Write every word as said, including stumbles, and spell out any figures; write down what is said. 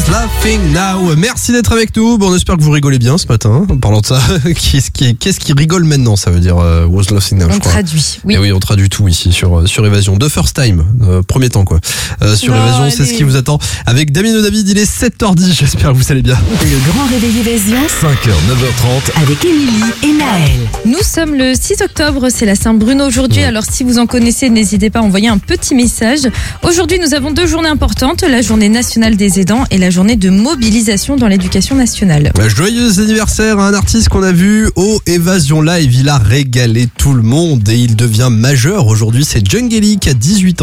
Laughing Now. Merci d'être avec nous. Bon, on espère que vous rigolez bien ce matin. En parlant de ça, qu'est-ce qui, qu'est-ce qui rigole maintenant? Ça veut dire euh, Was Laughing Now, on je crois. traduit, oui. Et oui, on traduit tout ici sur, sur Évasion. The First Time, euh, premier temps quoi. Euh, sur non, Évasion, allez. c'est ce qui vous attend. Avec Damien et David, il est sept heures dix. J'espère que vous allez bien. Le grand réveil Évasion cinq heures, neuf heures trente. avec Émilie et Naël. Nous sommes le six octobre, c'est la Saint-Bruno aujourd'hui. Alors si vous en connaissez, n'hésitez pas à envoyer un petit message. Aujourd'hui, nous avons deux journées importantes, la journée nationale des aidants et la journée de mobilisation dans l'éducation nationale. Joyeux anniversaire à un artiste qu'on a vu au Évasion Live. Il a régalé tout le monde et il devient majeur. Aujourd'hui, c'est Jungeli qui a dix-huit ans.